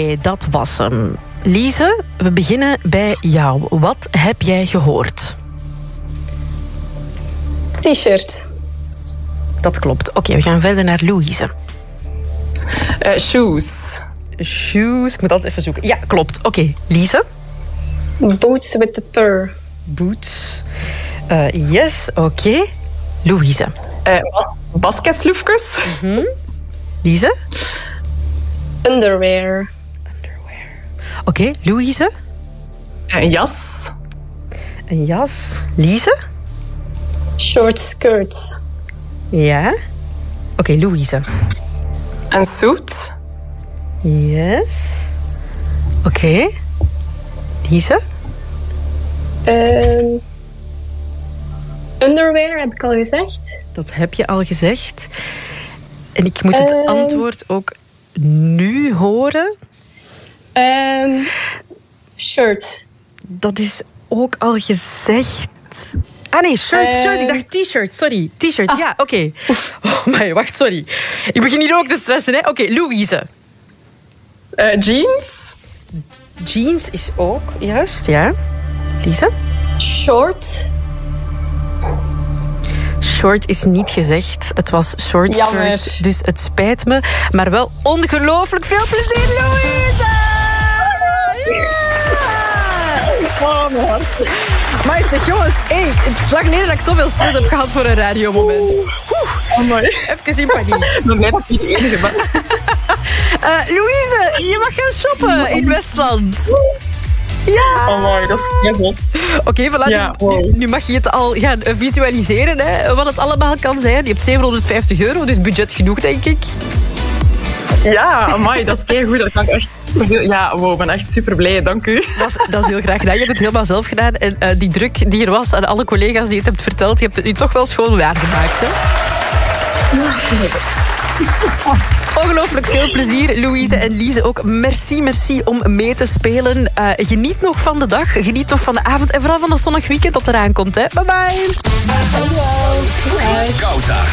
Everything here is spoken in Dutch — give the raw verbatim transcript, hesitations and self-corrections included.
Oké, dat was hem. Lise, we beginnen bij jou. Wat heb jij gehoord? T-shirt. Dat klopt. Oké, we gaan verder naar Louise. Uh, shoes. Shoes, ik moet altijd even zoeken. Ja, klopt. Oké, okay. Lise? Boots with the fur. Boots. Uh, yes, oké. Okay. Louise? Uh, bas- basketsloefjes. Mm-hmm. Lise? Underwear. Underwear. Oké, okay. Louise? Een jas. Een jas. Lise? Short skirts. Ja. Oké, okay, Louise? Een suit. Yes. Oké. Okay. Lise? Um, underwear, heb ik al gezegd. Dat heb je al gezegd. En ik moet het um, antwoord ook nu horen. Um, shirt. Dat is ook al gezegd. Ah nee, shirt, uh, shirt. Ik dacht t-shirt, sorry. T-shirt, ah. ja, oké. Okay. Oh, maar wacht, sorry. Ik begin hier ook te stressen, hè. Oké, okay, Louise. Uh, jeans. Jeans is ook, juist, ja. Lise? Short. Short is niet gezegd. Het was short Jammer. shirt, dus het spijt me. Maar wel ongelooflijk veel plezier, Louise! Oh, mijn hart. Maar zeg, jongens, hey, het is lang geleden dat ik zoveel stress heb gehad voor een radiomoment. Oh, mooi. Even in paniek. Ik ben blij dat ik niet de enige ben. uh, Louise, je mag gaan shoppen in Westland. Ja! Oh mooi, dat is heel zot. Oké, okay, voilà, ja, nu, wow. nu mag je het al gaan visualiseren, hè, wat het allemaal kan zijn. Je hebt zevenhonderdvijftig euro, dus budget genoeg, denk ik. Ja, amai, dat is keigoed. Dat kan ik echt... Ja, wow, ik ben echt super blij. Dank u. Dat is, dat is heel graag gedaan. Je hebt het helemaal zelf gedaan. En uh, die druk die er was aan alle collega's die het hebt verteld, je hebt het nu toch wel schoon waargemaakt, hè? Ongelooflijk veel plezier, Louise en Lise. Ook merci, merci om mee te spelen. Uh, geniet nog van de dag, geniet nog van de avond en vooral van de zonnig weekend dat eraan komt, hè? Bye bye. Bye. Bye.